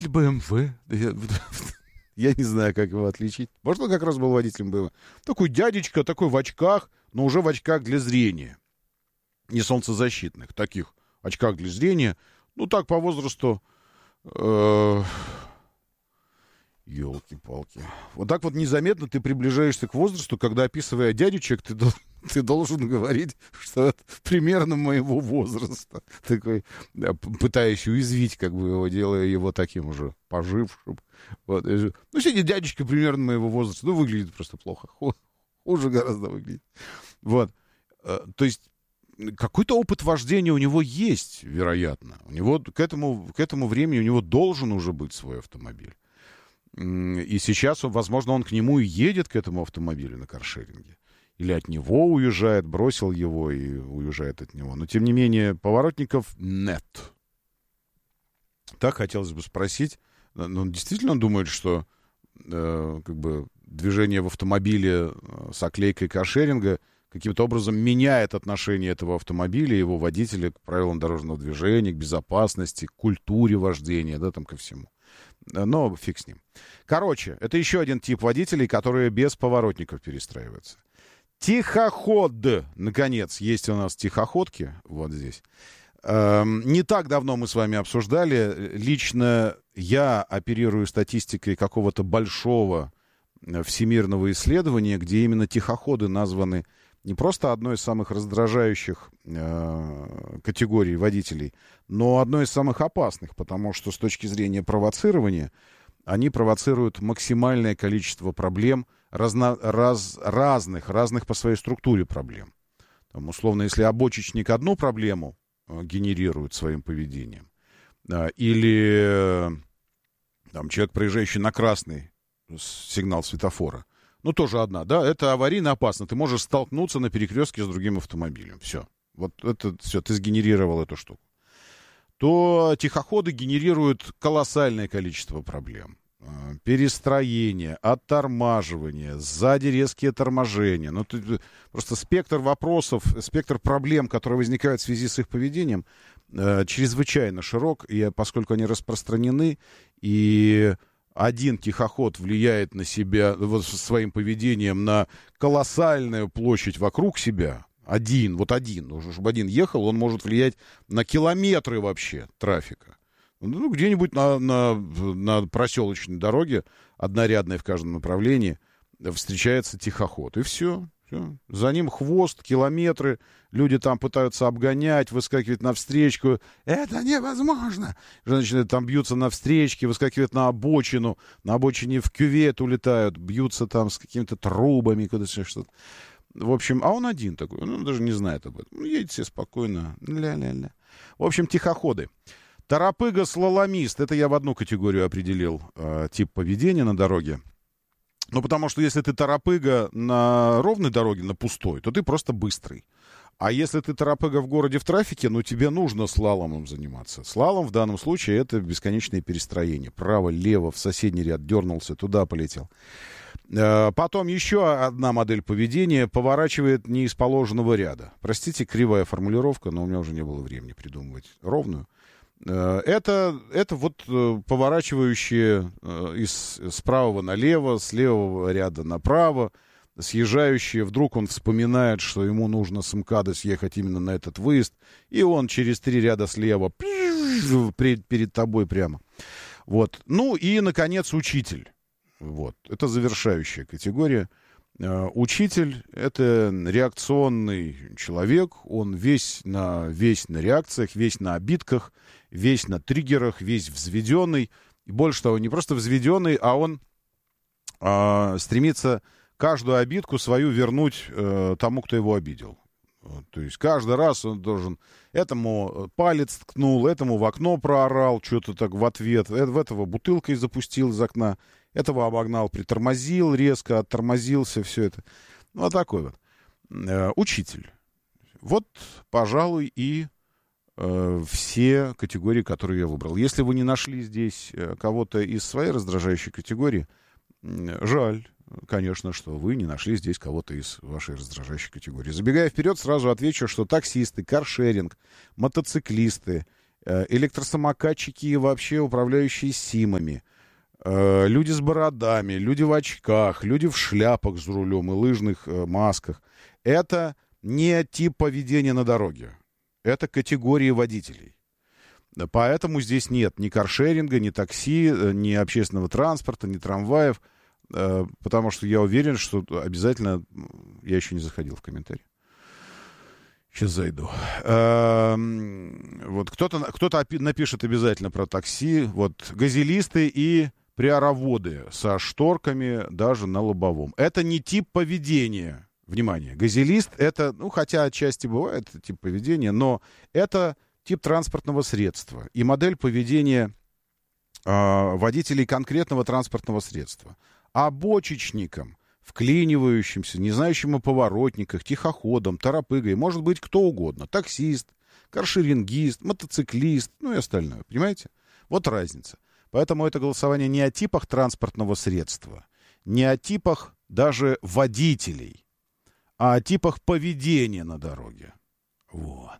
БМВ. Я не знаю, как его отличить. Может, он как раз был водителем БМВ. Такой дядечка, такой в очках, но уже в очках для зрения. Не солнцезащитных, таких очках для зрения. Ну, так, по возрасту... Ёлки-палки. Вот так вот незаметно ты приближаешься к возрасту, когда, описывая дядючек, ты должен говорить, что это примерно моего возраста. Такой, пытаясь уязвить, как бы его, делая его таким уже пожившим. Вот. Ну, сидит дядечка примерно моего возраста. Ну, выглядит просто плохо. Хуже гораздо выглядит. Вот. То есть какой-то опыт вождения у него есть, вероятно. У него к этому времени у него должен уже быть свой автомобиль. И сейчас, возможно, он к нему и едет, к этому автомобилю на каршеринге. Или от него уезжает, бросил его и уезжает от него. Но, тем не менее, поворотников нет. Так хотелось бы спросить. Но действительно он думает, что как бы движение в автомобиле с оклейкой каршеринга каким-то образом меняет отношение этого автомобиля, его водителя к правилам дорожного движения, к безопасности, к культуре вождения, да, там ко всему. Но фиг с ним. Короче, это еще один тип водителей, которые без поворотников перестраиваются. Тихоход. Наконец, есть у нас тихоходки. Вот здесь. Не так давно мы с вами обсуждали. Лично я оперирую статистикой какого-то большого всемирного исследования, где именно тихоходы названы не просто одной из самых раздражающих категорий водителей, но одной из самых опасных, потому что с точки зрения провоцирования они провоцируют максимальное количество проблем, разных по своей структуре проблем. Там, условно, если обочечник одну проблему генерирует своим поведением, или там, человек, проезжающий на красный сигнал светофора, ну, тоже одна, да, это аварийно опасно. Ты можешь столкнуться на перекрестке с другим автомобилем. Все. Вот это все, ты сгенерировал эту штуку. То тихоходы генерируют колоссальное количество проблем. Перестроение, оттормаживание, сзади резкие торможения. Ну, просто спектр вопросов, спектр проблем, которые возникают в связи с их поведением, чрезвычайно широк, и поскольку они распространены, и один тихоход влияет на себя вот, своим поведением на колоссальную площадь вокруг себя, один, чтобы один ехал, он может влиять на километры вообще трафика. Ну, где-нибудь на проселочной дороге, однорядной в каждом направлении, встречается тихоход, и все. За ним хвост, километры, люди там пытаются обгонять, выскакивать на встречку. Это невозможно! Женщины там бьются на встречке, выскакивают на обочину в кювет улетают, бьются там с какими-то трубами, куда-то что-то. В общем, а он один такой, он даже не знает об этом. Едет себе спокойно, ля-ля-ля. В общем, тихоходы. Торопыга-слаломист, это я в одну категорию определил тип поведения на дороге. Ну, потому что если ты торопыга на ровной дороге, на пустой, то ты просто быстрый. А если ты торопыга в городе в трафике, ну, тебе нужно слаломом заниматься. Слалом в данном случае это бесконечное перестроение. Право, лево, в соседний ряд дернулся, туда полетел. Потом еще одна модель поведения поворачивает не из положенного ряда. Простите, кривая формулировка, но у меня уже не было времени придумывать ровную. Это вот поворачивающие с правого налево, с левого ряда направо, съезжающие. Вдруг он вспоминает, что ему нужно с МКАДа съехать именно на этот выезд, и он через 3 ряда слева перед тобой прямо. Вот. Ну и, наконец, учитель. Вот. Это завершающая категория. Учитель — это реакционный человек, он весь на реакциях, весь на обидках, весь на триггерах, весь взведенный. И больше того, не просто взведенный, а он стремится каждую обидку свою вернуть тому, кто его обидел. То есть каждый раз он должен... Этому палец ткнул, этому в окно проорал, что-то так в ответ, в этого бутылкой запустил из окна, этого обогнал, притормозил, резко оттормозился, все это. Ну, вот такой вот. Учитель. Вот, пожалуй, и все категории, которые я выбрал. Если вы не нашли здесь кого-то из своей раздражающей категории, жаль, конечно, что вы не нашли здесь кого-то из вашей раздражающей категории. Забегая вперед, сразу отвечу, что таксисты, каршеринг, мотоциклисты, электросамокатчики и вообще управляющие СИМами, люди с бородами, люди в очках, люди в шляпах за рулем и лыжных масках. Это не тип поведения на дороге. Это категории водителей. Поэтому здесь нет ни каршеринга, ни такси, ни общественного транспорта, ни трамваев. Потому что я уверен, что обязательно... Я еще не заходил в комментарии. Сейчас зайду. Вот кто-то напишет обязательно про такси. Вот газелисты и приороводы со шторками даже на лобовом. Это не тип поведения. Внимание, газелист это, ну, хотя отчасти бывает тип поведения, но это тип транспортного средства и модель поведения водителей конкретного транспортного средства. А бочечникам, вклинивающимся, не знающим о поворотниках, тихоходом, торопыгой, может быть кто угодно. Таксист, каршерингист, мотоциклист, ну и остальное. Понимаете? Вот разница. Поэтому это голосование не о типах транспортного средства, не о типах даже водителей, а о типах поведения на дороге. Вот.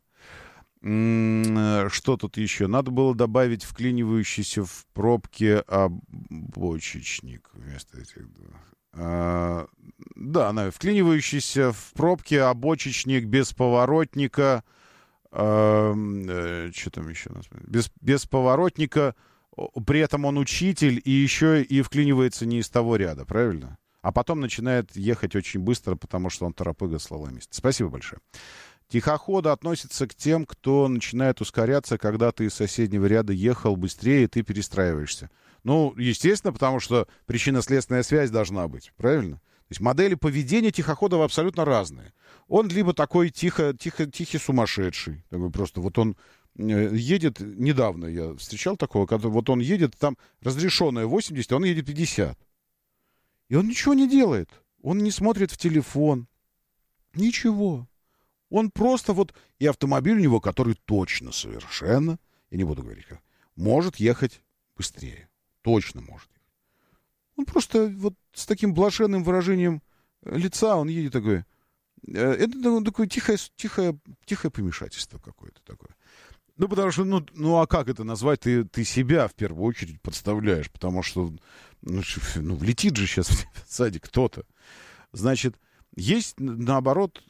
Что тут еще? Надо было добавить вклинивающийся в пробке обочечник вместо этих двух. Да, вклинивающийся в пробке обочечник без поворотника. Что там еще? Без поворотника. При этом он учитель и еще и вклинивается не из того ряда, правильно? А потом начинает ехать очень быстро, потому что он торопыга-слаломист. Спасибо большое. Тихоходы относятся к тем, кто начинает ускоряться, когда ты из соседнего ряда ехал быстрее, и ты перестраиваешься. Ну, естественно, потому что причинно-следственная связь должна быть, правильно? То есть модели поведения тихоходов абсолютно разные. Он либо такой тихий сумасшедший, такой просто вот он едет, недавно я встречал такого, когда вот он едет, там разрешенное 80, а он едет 50. И он ничего не делает. Он не смотрит в телефон. Ничего. Он просто вот... И автомобиль у него, который точно совершенно, я не буду говорить как, может ехать быстрее. Точно может. Он просто вот с таким блаженным выражением лица он едет такой... Это такое тихое помешательство какое-то такое. Ну, потому что, ну а как это назвать? Ты себя в первую очередь подставляешь, потому что, влетит же сейчас в садик кто-то. Значит, есть, наоборот,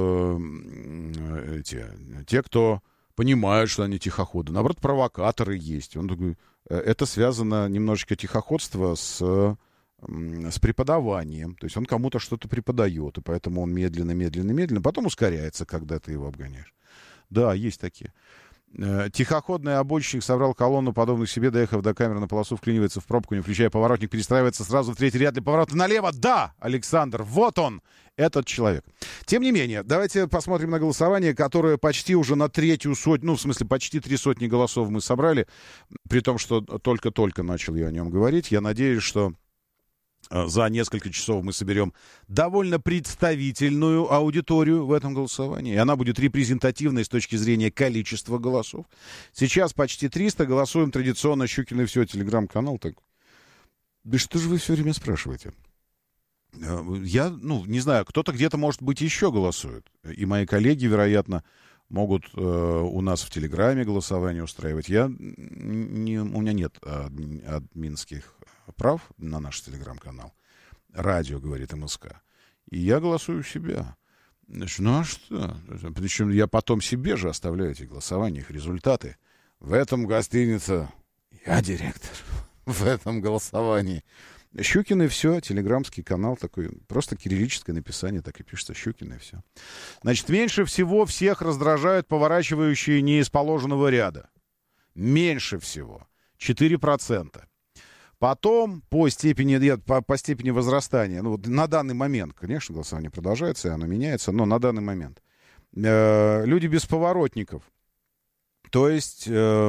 те, кто понимают, что они тихоходы. Наоборот, провокаторы есть. Он такой, это связано немножечко тихоходство с преподаванием. То есть он кому-то что-то преподает, и поэтому он медленно, потом ускоряется, когда ты его обгоняешь. Да, есть такие. Тихоходный обочечник собрал колонну, подобных себе, доехав до камеры на полосу, вклинивается в пробку, не включая поворотник, перестраивается сразу в третий ряд для поворота налево. Да, Александр, вот он, этот человек. Тем не менее, давайте посмотрим на голосование, которое почти уже на третью сотню, почти 300 голосов мы собрали, при том, что только-только начал я о нем говорить. Я надеюсь, что за несколько часов мы соберем довольно представительную аудиторию в этом голосовании. И она будет репрезентативной с точки зрения количества голосов. Сейчас почти 300. Голосуем традиционно. Щукин и все. Телеграм-канал. Так. Да что же вы все время спрашиваете? Я, не знаю, кто-то где-то, может быть, еще голосует. И мои коллеги, вероятно, могут у нас в Телеграме голосование устраивать. У меня нет админских прав на наш Телеграм-канал. Радио, говорит МСК. И я голосую себя. Значит, а что? Причем я потом себе же оставляю эти голосования, их результаты. В этом гостинице я директор. В этом голосовании. Щукин и все, телеграмский канал такой, просто кириллическое написание, так и пишется Щукин и все. Значит, меньше всего всех раздражают поворачивающие не из положенного ряда. Меньше всего. 4%. Потом по степени возрастания, на данный момент, конечно, голосование продолжается, и оно меняется, но на данный момент. Люди без поворотников. То есть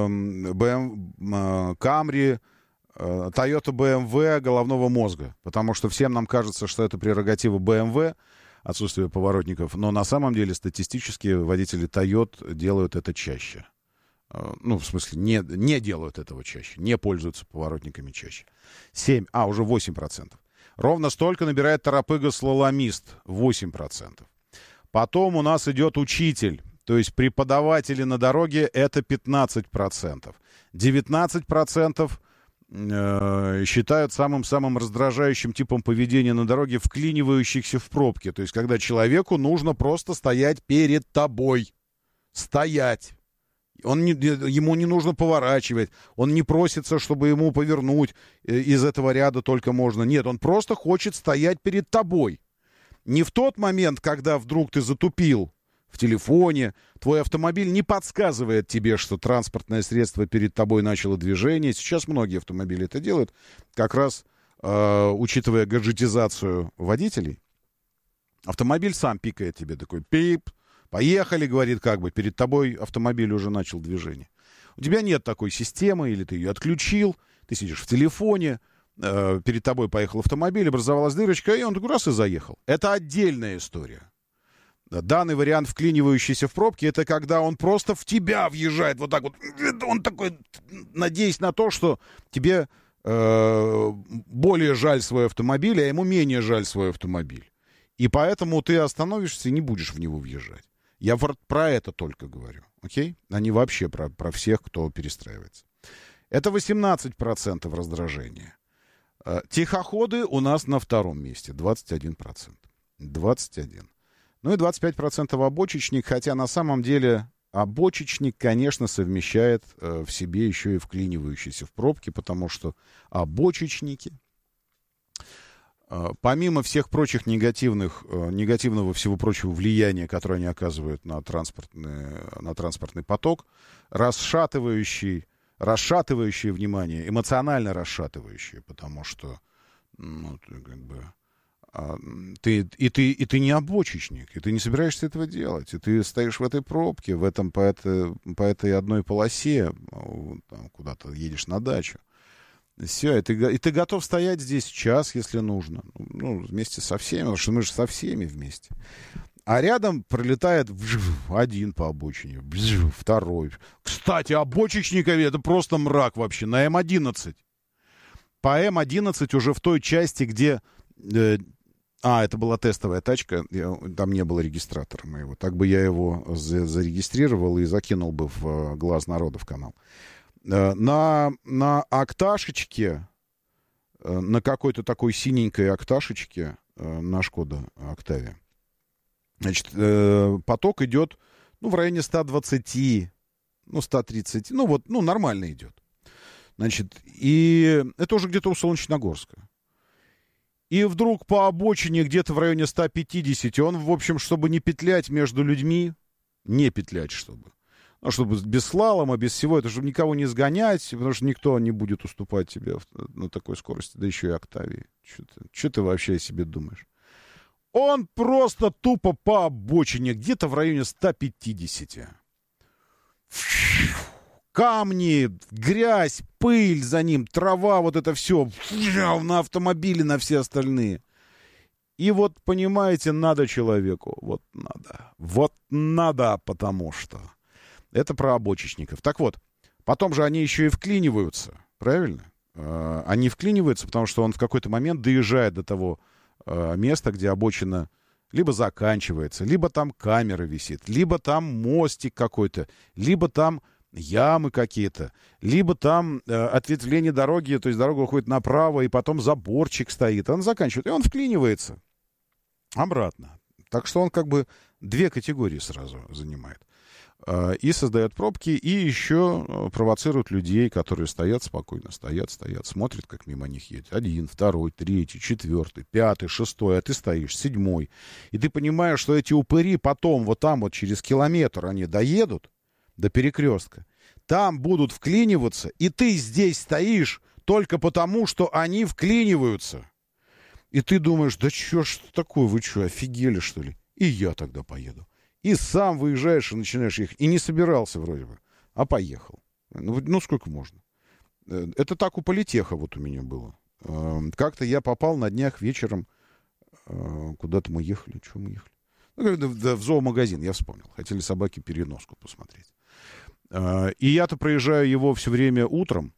Камри, Toyota BMW головного мозга, потому что всем нам кажется, что это прерогатива BMW, отсутствие поворотников, но на самом деле статистически водители Toyota делают это чаще. В смысле, не делают этого чаще, не пользуются поворотниками чаще. Уже 8%. Ровно столько набирает торопыга-слаломист, 8%. Потом у нас идет учитель, То есть преподаватели на дороге — это 15%. 19% считают самым раздражающим типом поведения на дороге вклинивающихся в пробки. То есть когда человеку нужно просто стоять перед тобой. Стоять. Ему не нужно поворачивать. Он не просится, чтобы ему повернуть из этого ряда только можно. Нет, он просто хочет стоять перед тобой. Не в тот момент, когда вдруг ты затупил в телефоне, твой автомобиль не подсказывает тебе, что транспортное средство перед тобой начало движение. Сейчас многие автомобили это делают, как раз учитывая гаджетизацию водителей. Автомобиль сам пикает тебе, такой пип, поехали, говорит, как бы перед тобой автомобиль уже начал движение. У тебя нет такой системы, или ты ее отключил, ты сидишь в телефоне, перед тобой поехал автомобиль, образовалась дырочка, и он такой раз и заехал. Это отдельная история. Данный вариант, вклинивающийся в пробки, это когда он просто в тебя въезжает вот так вот. Он такой, надеясь на то, что тебе более жаль свой автомобиль, а ему менее жаль свой автомобиль. И поэтому ты остановишься и не будешь в него въезжать. Я про это только говорю, окей? А не вообще про всех, кто перестраивается. Это 18% раздражения. Тихоходы у нас на втором месте, 21%. 21%. Ну и 25% обочечник, хотя на самом деле обочечник, конечно, совмещает в себе еще и вклинивающиеся в пробки, потому что обочечники, помимо всех прочих негативного всего прочего влияния, которое они оказывают на транспортный поток, расшатывающие внимание, эмоционально расшатывающие, потому что ты не обочечник, и ты не собираешься этого делать, и ты стоишь в этой пробке, по этой одной полосе, там, куда-то едешь на дачу. Все, и ты готов стоять здесь час, если нужно. Ну, вместе со всеми, потому что мы же со всеми вместе. А рядом пролетает один по обочине, второй. Кстати, обочечникове это просто мрак вообще. На М11. По М11 уже в той части, где... это была тестовая тачка, там не было регистратора моего. Так бы я его зарегистрировал и закинул бы в «Глаз народа» в канал. На окташечке, на какой-то такой синенькой окташечке, на Шкода Октавия, значит, поток идет, в районе 120, 130, нормально идет. Значит, и это уже где-то у Солнечногорска. И вдруг по обочине где-то в районе 150, он, в общем, чтобы не петлять между людьми, не петлять, чтобы без слалома, без всего, это чтобы никого не сгонять, потому что никто не будет уступать тебе на такой скорости, да еще и Октавии. Что ты вообще о себе думаешь? Он просто тупо по обочине, где-то в районе 150. Камни, грязь, пыль за ним, трава, вот это все на автомобиле, на все остальные. И вот, понимаете, надо человеку, вот надо, потому что это про обочечников. Так вот, потом же они еще и вклиниваются, правильно? Они вклиниваются, потому что он в какой-то момент доезжает до того места, где обочина либо заканчивается, либо там камера висит, либо там мостик какой-то, либо там ямы какие-то, либо там ответвление дороги, то есть дорога уходит направо, и потом заборчик стоит. Он заканчивает, и он вклинивается обратно. Так что он как бы две категории сразу занимает. И создает пробки, и еще провоцирует людей, которые стоят спокойно, стоят, смотрят, как мимо них едет. 1, 2, 3, 4, 5, 6, а ты стоишь 7. И ты понимаешь, что эти упыри потом вот там вот через километр они доедут до перекрестка, там будут вклиниваться, и ты здесь стоишь только потому, что они вклиниваются. И ты думаешь, да что ж такое, вы что, офигели, что ли? И я тогда поеду. И сам выезжаешь и начинаешь ехать. И не собирался вроде бы, а поехал. Ну сколько можно? Это так у политеха вот у меня было. Как-то я попал на днях вечером, куда-то мы ехали. Чего мы ехали? В зоомагазин, я вспомнил. Хотели собаки переноску посмотреть. И я-то проезжаю его все время утром.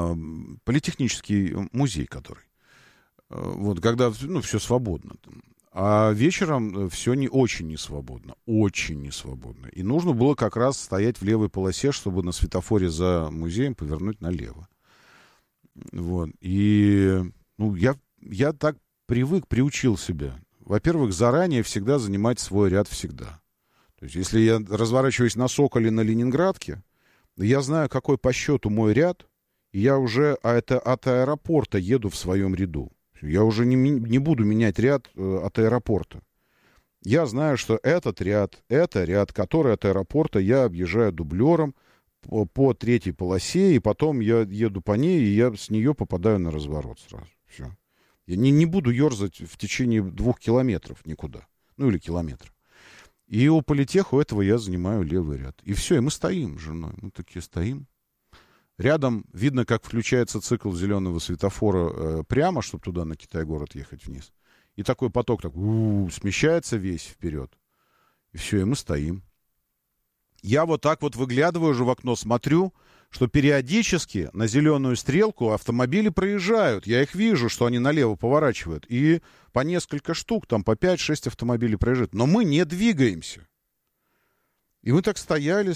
Политехнический музей, который. Вот, когда, все свободно. А вечером все очень несвободно. Очень несвободно. И нужно было как раз стоять в левой полосе, чтобы на светофоре за музеем повернуть налево. Вот. И я так приучил себя. Во-первых, заранее всегда занимать свой ряд всегда. То есть, если я разворачиваюсь на Соколе на Ленинградке, я знаю, какой по счету мой ряд, и я уже от аэропорта еду в своем ряду. Я уже не буду менять ряд от аэропорта. Я знаю, что это ряд, который от аэропорта я объезжаю дублером по третьей полосе, и потом я еду по ней, и я с нее попадаю на разворот сразу. Все. Я не буду ерзать в течение 2 километров никуда. Ну, или километра. И у политеха у этого я занимаю левый ряд. И все, и мы стоим с женой. Мы такие стоим. Рядом видно, как включается цикл зеленого светофора прямо, чтобы туда на Китай-город ехать вниз. И такой поток смещается весь вперед. И все, и мы стоим. Я вот так вот выглядываю уже в окно, смотрю, что периодически на зеленую стрелку автомобили проезжают. Я их вижу, что они налево поворачивают. И по несколько штук, там по 5-6 автомобилей проезжают. Но мы не двигаемся. И мы так стояли,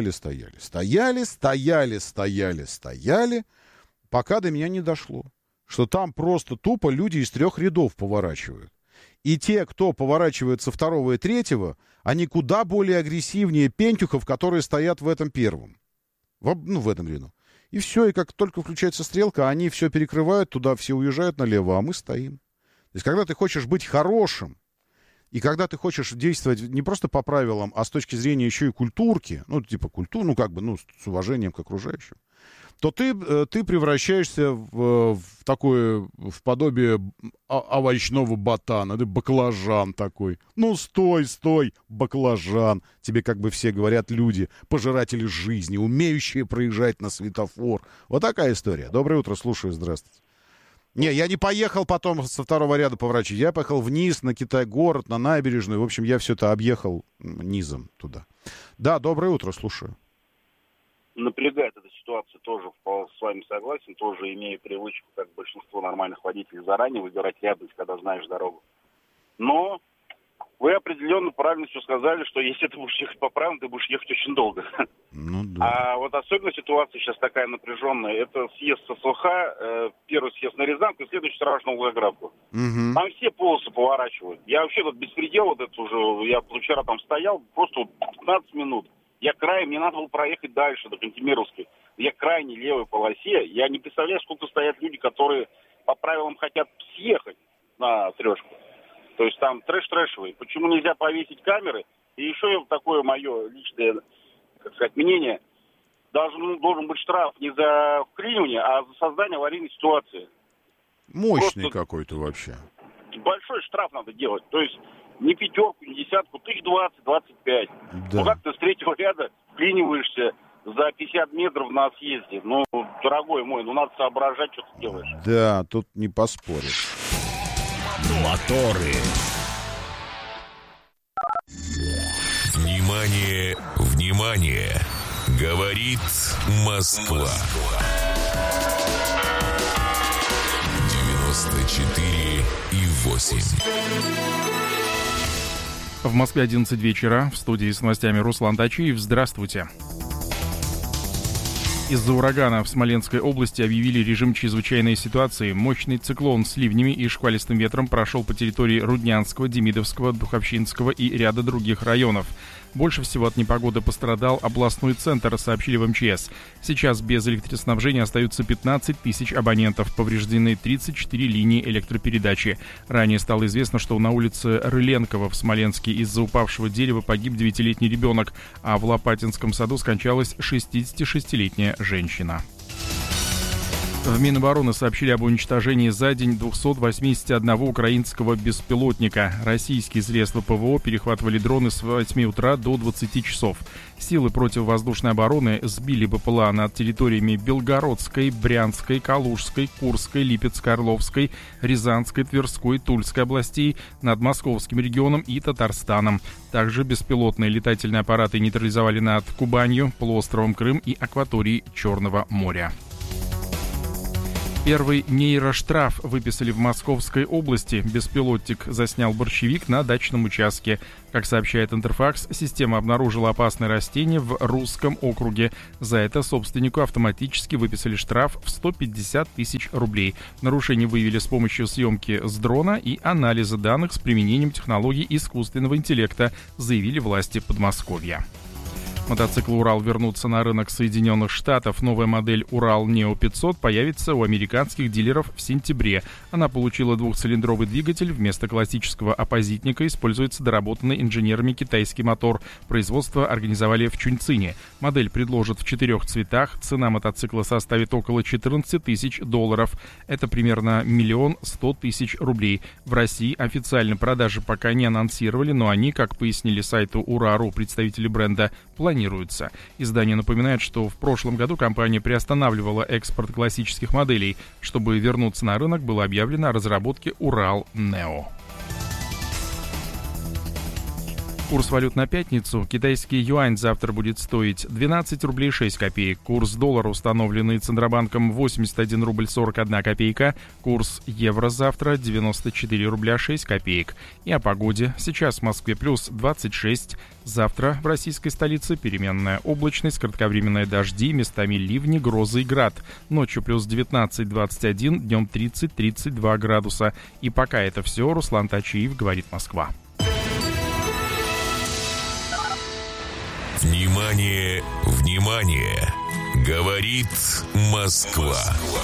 пока до меня не дошло, что там просто тупо люди из 3 рядов поворачивают. И те, кто поворачивает со 2 и 3, они куда более агрессивнее пентюхов, которые стоят в этом первом. В этом ряду. И все, и как только включается стрелка, они все перекрывают, туда все уезжают налево, а мы стоим. То есть, когда ты хочешь быть хорошим, и когда ты хочешь действовать не просто по правилам, а с точки зрения еще и культурки, с уважением к окружающим, то ты превращаешься в подобие овощного ботана, баклажан такой. Ну, стой, баклажан. Тебе как бы все говорят люди, пожиратели жизни, умеющие проезжать на светофор. Вот такая история. Доброе утро, слушаю, здравствуйте. Не, я не поехал потом со 2 ряда поворачивать. Я поехал вниз на Китай-город, на набережную. В общем, я все это объехал низом туда. Да, доброе утро, слушаю. Напрягает эта ситуация, тоже с вами согласен, тоже имею привычку, как большинство нормальных водителей, заранее выбирать ряды, когда знаешь дорогу. Но вы определенно правильно все сказали, что если ты будешь ехать по правилам, ты будешь ехать очень долго. Ну, да. А вот особенно ситуация сейчас такая напряженная, это съезд со СВХ, первый съезд на Рязанку, и следующий сразу на Волгоградку. Угу. Там все полосы поворачивают. Я вообще тут беспредел вот это уже, я вчера там стоял, просто 15 минут. Я мне надо было проехать дальше, до Кантемировской. Я крайне левой полосе. Я не представляю, сколько стоят люди, которые по правилам хотят съехать на трешку. То есть там трэш-трэшевый. Почему нельзя повесить камеры? И еще такое мое личное, мнение. Должен быть штраф не за вклинивание, а за создание аварийной ситуации. Мощный просто какой-то вообще. Большой штраф надо делать. То есть не 5, не 10, 1020-25. Да. Ну как ты с 3-го ряда вклиниваешься за 50 метров на съезде? Ну, дорогой мой, надо соображать, что ты делаешь. Да, тут не поспоришь. Моторы. Внимание, внимание! Говорит Москва. 94,8. В Москве 11 вечера. В студии с новостями Руслан Тачиев. Здравствуйте. Из-за урагана в Смоленской области объявили режим чрезвычайной ситуации. Мощный циклон с ливнями и шквалистым ветром прошел по территории Руднянского, Демидовского, Духовщинского и ряда других районов. Больше всего от непогоды пострадал областной центр, сообщили в МЧС. Сейчас без электроснабжения остаются 15 тысяч абонентов. Повреждены 34 линии электропередачи. Ранее стало известно, что на улице Рыленкова в Смоленске из-за упавшего дерева погиб 9-летний ребенок, а в Лопатинском саду скончалась 66-летняя женщина. В Минобороны сообщили об уничтожении за день 281 украинского беспилотника. Российские средства ПВО перехватывали дроны с 8 утра до 20 часов. Силы противовоздушной обороны сбили БПЛА над территориями Белгородской, Брянской, Калужской, Курской, Липецкой, Орловской, Рязанской, Тверской, Тульской областей, над Московским регионом и Татарстаном. Также беспилотные летательные аппараты нейтрализовали над Кубанью, полуостровом Крым и акваторией Черного моря. Первый нейроштраф выписали в Московской области. Беспилотник заснял борщевик на дачном участке. Как сообщает Интерфакс, система обнаружила опасное растение в Русском округе. За это собственнику автоматически выписали штраф в 150 тысяч рублей. Нарушение выявили с помощью съемки с дрона и анализа данных с применением технологий искусственного интеллекта, заявили власти Подмосковья. Мотоциклы «Урал» вернутся на рынок Соединенных Штатов. Новая модель «Урал Нео 500» появится у американских дилеров в сентябре. Она получила двухцилиндровый двигатель. Вместо классического оппозитника используется доработанный инженерами китайский мотор. Производство организовали в Чуньцине. Модель предложат в 4 цветах. Цена мотоцикла составит около $14 тысяч. Это примерно 1 100 000 рублей. В России официально продажи пока не анонсировали, но они, как пояснили сайту «Ура.ру» представители бренда, планируются. Издание напоминает, что в прошлом году компания приостанавливала экспорт классических моделей. Чтобы вернуться на рынок, было объявлено о разработке «Урал Нео». Курс валют на пятницу. Китайский юань завтра будет стоить 12 рублей 6 копеек. Курс доллара, установленный Центробанком, 81 рубль 41 копейка. Курс евро завтра 94 рубля 6 копеек. И о погоде. Сейчас в Москве плюс 26. Завтра в российской столице переменная облачность, кратковременные дожди, местами ливни, грозы и град. Ночью плюс 19-21, днем 30-32 градуса. И пока это все. Руслан Тачиев, говорит Москва. Внимание, внимание! Говорит Москва.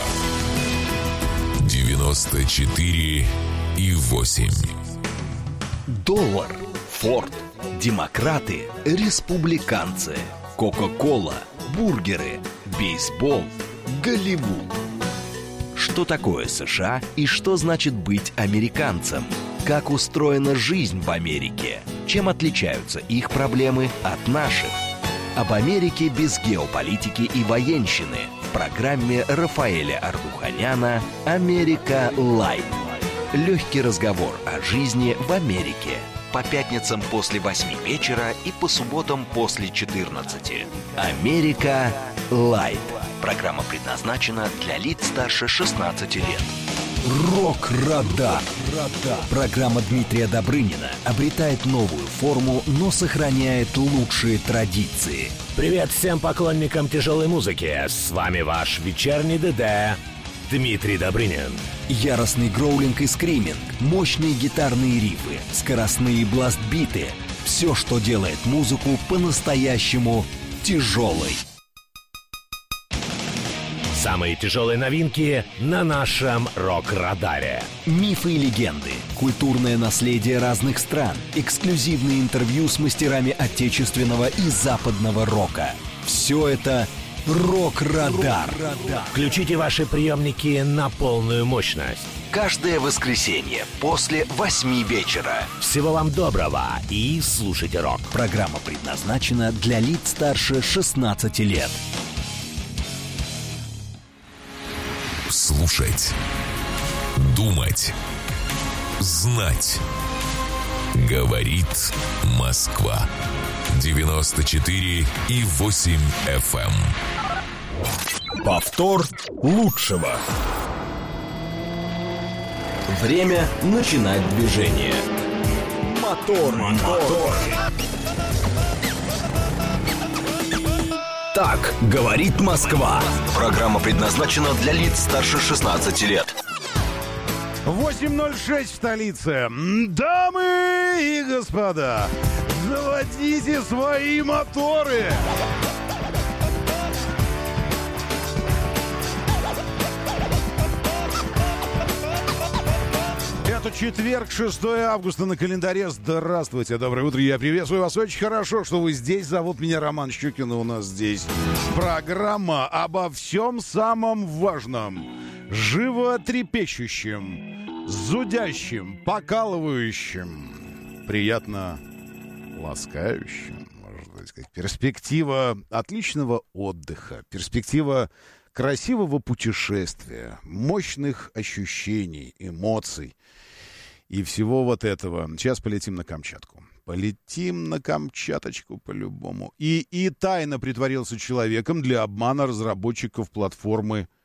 94,8. Доллар, Форд, демократы, республиканцы, Кока-кола, бургеры, бейсбол, Голливуд. Что такое США и что значит быть американцем? Как устроена жизнь в Америке? Чем отличаются их проблемы от наших? Об Америке без геополитики и военщины в программе Рафаэля Ардуханяна «Америка Лайв». Легкий разговор о жизни в Америке. По пятницам после 8 вечера и по субботам после 14. «Америка Лайв». Программа предназначена для лиц старше 16 лет. Рок-радар. Программа Дмитрия Добрынина обретает новую форму, но сохраняет лучшие традиции. Привет всем поклонникам тяжелой музыки. С вами ваш вечерний ДД Дмитрий Добрынин. Яростный гроулинг и скриминг, мощные гитарные рифы, скоростные бластбиты. Все, что делает музыку по-настоящему тяжелой. Самые тяжелые новинки на нашем рок-радаре. Мифы и легенды, культурное наследие разных стран, эксклюзивные интервью с мастерами отечественного и западного рока. Все это «Рок-радар». Включите ваши приемники на полную мощность. Каждое воскресенье после 8 вечера. Всего вам доброго и слушайте рок. Программа предназначена для лиц старше 16 лет. Слушать, думать, знать. Говорит Москва. 94,8 FM. Повтор лучшего. Время начинать движение. Мотор. Так говорит Москва. Программа предназначена для лиц старше 16 лет. 8:06 в столице. Дамы и господа, заводите свои моторы. Это четверг, 6 августа на календаре. Здравствуйте, доброе утро. Я приветствую вас. Очень хорошо, что вы здесь. Зовут меня Роман Щукин, и у нас здесь программа обо всем самом важном, животрепещущем, зудящем, покалывающем, приятно ласкающем, можно сказать. Перспектива отличного отдыха, перспектива красивого путешествия, мощных ощущений, эмоций и всего вот этого. Сейчас полетим на Камчатку. Полетим на Камчаточку по-любому. И тайно притворился человеком для обмана разработчиков платформы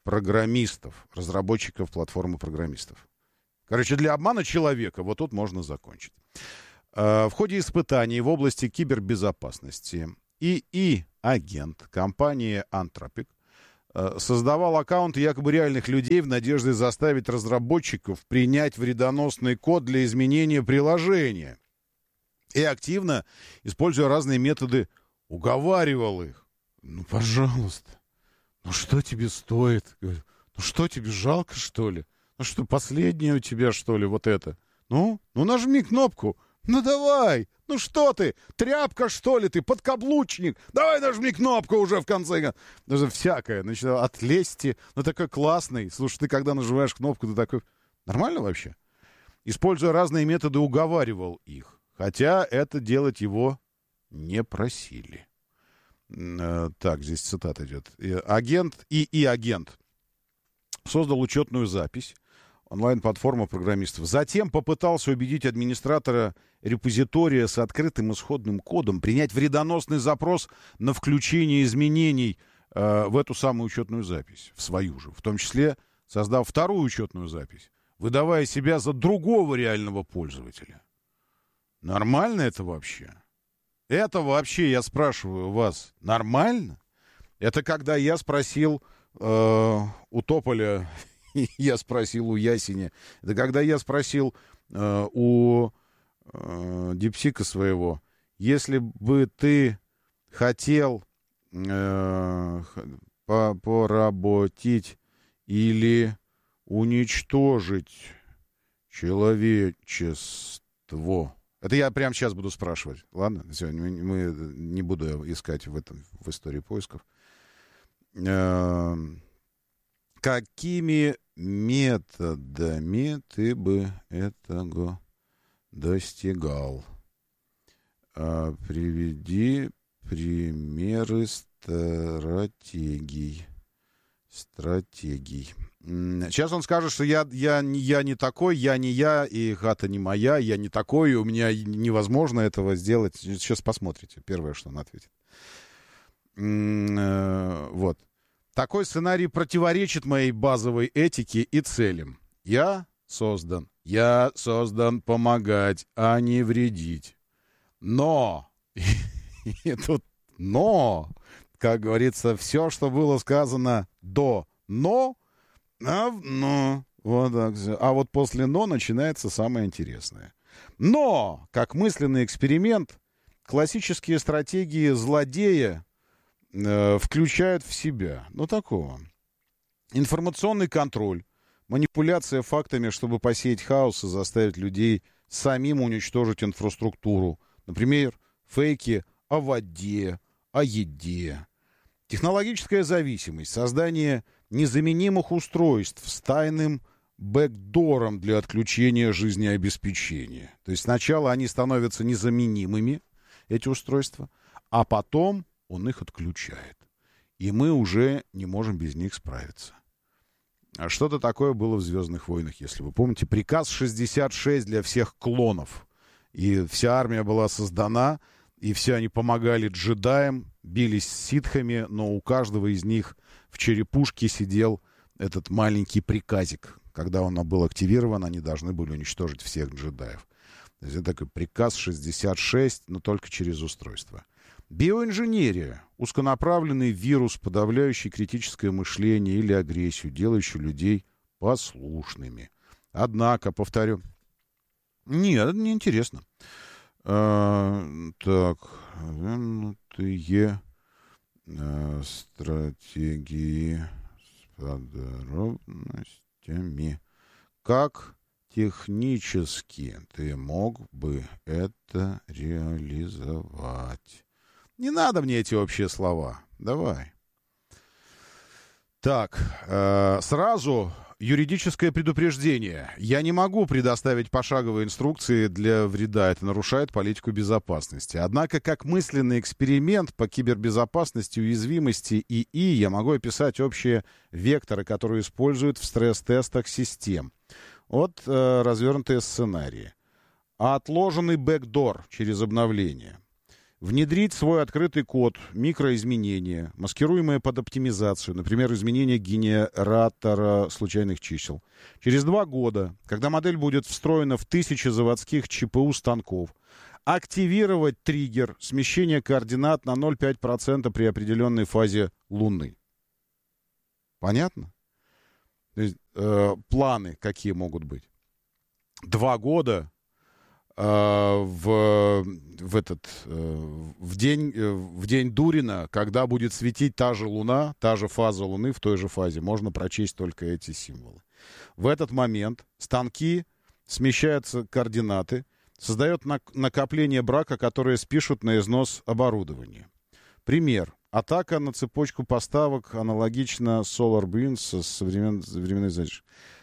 программистов, разработчиков платформы программистов. Короче, для обмана человека вот тут можно закончить. В ходе испытаний в области кибербезопасности ИИ-агент компании Anthropic создавал аккаунты якобы реальных людей в надежде заставить разработчиков принять вредоносный код для изменения приложения. И активно, используя разные методы, уговаривал их. Ну, пожалуйста, ну что тебе стоит? Ну что, тебе жалко, что ли? Ну что, последнее у тебя, что ли, вот это? Ну нажми кнопку. Ну давай, ну что ты, тряпка, что ли, ты, подкаблучник? Давай нажми кнопку уже в конце. Даже всякое, значит, от лести. Ну такой классный. Слушай, ты когда нажимаешь кнопку, ты такой, нормально вообще? Используя разные методы, уговаривал их. Хотя это делать его не просили. Так, здесь цитата идет. ИИ-агент создал учетную запись, онлайн-платформа программистов. Затем попытался убедить администратора репозитория с открытым исходным кодом принять вредоносный запрос на включение изменений в эту самую учетную запись, в свою же. В том числе создав вторую учетную запись, выдавая себя за другого реального пользователя. Нормально это вообще? Это вообще, я спрашиваю вас, нормально? Это когда я спросил у Тополя, я спросил у Ясеня, это когда я спросил у Дипсика своего, если бы ты хотел поработить или уничтожить человечество. Это я прямо сейчас буду спрашивать. Ладно? Все, мы не буду искать в истории поисков. Какими методами ты бы этого достигал? Приведи примеры стратегий. Сейчас он скажет, что я не такой, я не я, и хата не моя, я не такой, и у меня невозможно этого сделать. Сейчас посмотрите, первое, что он ответит. Вот. Такой сценарий противоречит моей базовой этике и целям. Я создан помогать, а не вредить. Но, и тут но, как говорится, все, что было сказано до «но», вот так. А вот после «но» начинается самое интересное. Но, как мысленный эксперимент, классические стратегии злодея включают в себя, такого. Информационный контроль, манипуляция фактами, чтобы посеять хаос и заставить людей самим уничтожить инфраструктуру. Например, фейки о воде, о еде. Технологическая зависимость, создание незаменимых устройств с тайным бэкдором для отключения жизнеобеспечения. То есть сначала они становятся незаменимыми, эти устройства, а потом он их отключает. И мы уже не можем без них справиться. А что-то такое было в «Звездных войнах», если вы помните. Приказ 66 для всех клонов. И вся армия была создана, и все они помогали джедаям, бились с ситхами, но у каждого из них в черепушке сидел этот маленький приказик. Когда он был активирован, они должны были уничтожить всех джедаев. То есть это такой приказ 66, но только через устройство. Биоинженерия. Узконаправленный вирус, подавляющий критическое мышление или агрессию, делающий людей послушными. Однако, повторю, нет, это неинтересно. Так, стратегии с подробностями. Как технически ты мог бы это реализовать? Не надо мне эти общие слова. Давай. Так, сразу юридическое предупреждение. Я не могу предоставить пошаговые инструкции для вреда. Это нарушает политику безопасности. Однако, как мысленный эксперимент по кибербезопасности, уязвимости ИИ, я могу описать общие векторы, которые используют в стресс-тестах систем. Вот развернутые сценарии. Отложенный бэкдор через обновление. внедрить свой открытый код, микроизменения, маскируемые под оптимизацию, например, изменение генератора случайных чисел. Через 2 года, когда модель будет встроена в 1000 заводских ЧПУ-станков, активировать триггер смещения координат на 0,5% при определенной фазе Луны. Понятно? То есть, планы какие могут быть? 2 года в день Дурина, когда будет светить та же Луна, та же фаза Луны в той же фазе, можно прочесть только эти символы. В этот момент станки смещаются координаты, создает накопление брака, которое спишут на износ оборудования. Пример. Атака на цепочку поставок аналогично SolarWinds со современной задержкой.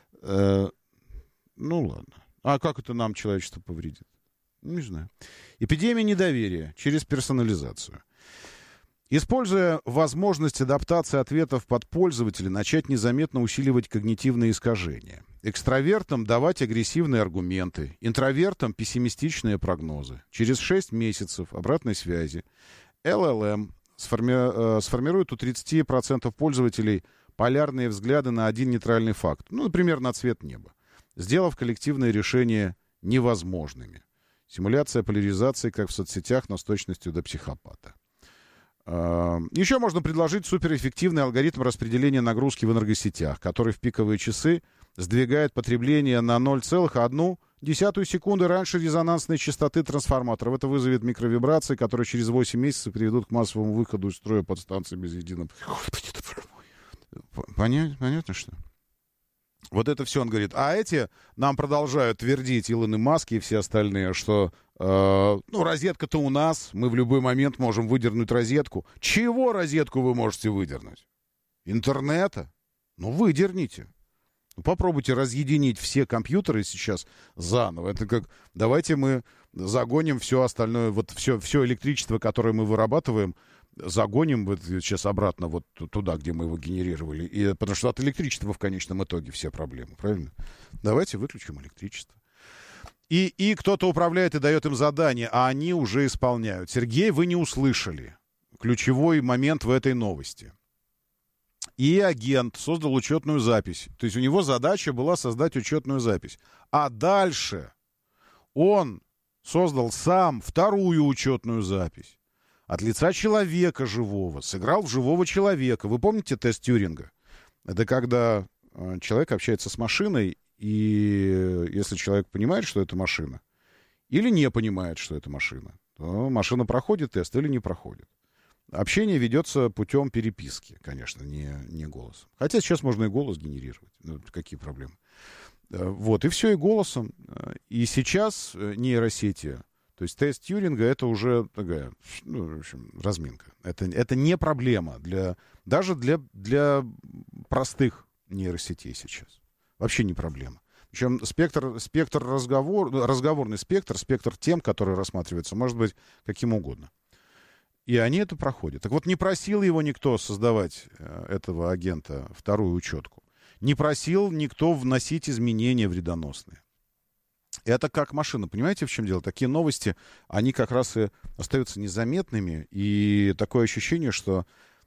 Ну ладно. А как это нам человечество повредит? Не знаю. Эпидемия недоверия через персонализацию. Используя возможность адаптации ответов под пользователя, начать незаметно усиливать когнитивные искажения. Экстравертам давать агрессивные аргументы, интровертам пессимистичные прогнозы. Через 6 месяцев обратной связи LLM сформирует у 30% пользователей полярные взгляды на один нейтральный факт. Ну, например, на цвет неба, сделав коллективные решения невозможными. Симуляция поляризации, как в соцсетях, но с точностью до психопата. Еще можно предложить суперэффективный алгоритм распределения нагрузки в энергосетях, который в пиковые часы сдвигает потребление на 0,1 секунды раньше резонансной частоты трансформаторов. Это вызовет микровибрации, которые через 8 месяцев приведут к массовому выходу из строя подстанции без единого... Понятно, что? Вот это все он говорит. А эти нам продолжают твердить, Илон Маск и все остальные, что розетка-то у нас, мы в любой момент можем выдернуть розетку. Чего розетку вы можете выдернуть? Интернета? Ну, выдерните. Попробуйте разъединить все компьютеры сейчас заново. Это как, давайте мы загоним все остальное, вот все электричество, которое мы вырабатываем, загоним вот сейчас обратно вот туда, где мы его генерировали. Потому что от электричества в конечном итоге все проблемы, правильно? Давайте выключим электричество. И кто-то управляет и дает им задания, а они уже исполняют. Сергей, вы не услышали ключевой момент в этой новости. И агент создал учетную запись. То есть у него задача была создать учетную запись. А дальше он создал сам вторую учетную запись. От лица человека живого. Сыграл в живого человека. Вы помните тест Тьюринга? Это когда человек общается с машиной, и если человек понимает, что это машина, или не понимает, что это машина, то машина проходит тест или не проходит. Общение ведется путем переписки, конечно, не голосом. Хотя сейчас можно и голос генерировать. Ну, какие проблемы? Вот, и все, и голосом. И сейчас нейросети, то есть тест Тьюринга, это уже такая, в общем, разминка. Это не проблема даже для простых нейросетей сейчас. Вообще не проблема. Причем разговорный спектр тем, которые рассматриваются, может быть каким угодно. И они это проходят. Так вот, не просил его никто создавать, этого агента, вторую учетку. Не просил никто вносить изменения вредоносные. Это как машина. Понимаете, в чем дело? Такие новости, они как раз и остаются незаметными. И такое ощущение, что